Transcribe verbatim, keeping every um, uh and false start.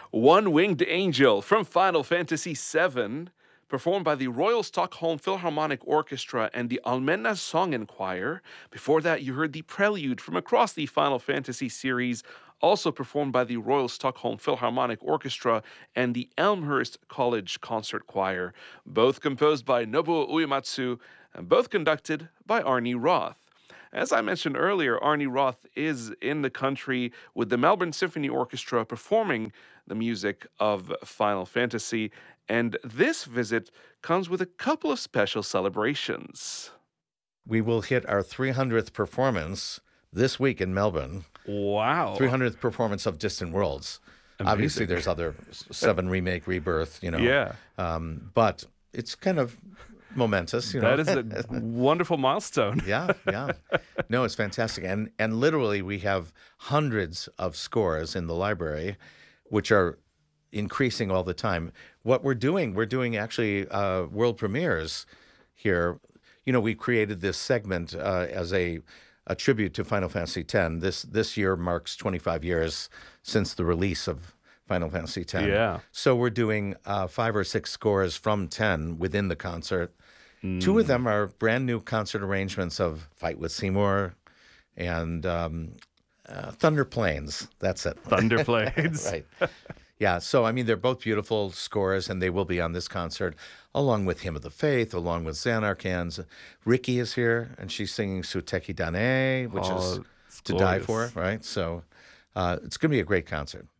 One Winged Angel from Final Fantasy seven, performed by the Royal Stockholm Philharmonic Orchestra and the Almenna Sången Choir. Before that, you heard the Prelude from across the Final Fantasy series, also performed by the Royal Stockholm Philharmonic Orchestra and the Elmhurst College Concert Choir, both composed by Nobuo Uematsu and both conducted by Arnie Roth. As I mentioned earlier, Arnie Roth is in the country with the Melbourne Symphony Orchestra performing the music of Final Fantasy, and this visit comes with a couple of special celebrations. We will hit our three hundredth performance this week in Melbourne. Wow. three hundredth performance of Distant Worlds. Amazing. Obviously, there's other seven remake, rebirth, you know. Yeah. Um, but it's kind of momentous, you know. That is a wonderful milestone. Yeah, yeah. No, it's fantastic. And and literally we have hundreds of scores in the library, which are increasing all the time. What we're doing, we're doing actually uh, world premieres here. You know, we created this segment uh, as a, a tribute to Final Fantasy X. This this year marks twenty-five years since the release of Final Fantasy X. Yeah. So we're doing uh, five or six scores from ten within the concert. Two of them are brand new concert arrangements of Fight with Seymour and um, uh, Thunder Plains. That's it. Thunder Plains. Right. Yeah. So, I mean, they're both beautiful scores, and they will be on this concert, along with Hymn of the Faith, along with Xanarkans. Ricky is here, and she's singing Suteki Dane, which Oh, is it's to die glorious. for, right? So uh, it's going to be a great concert.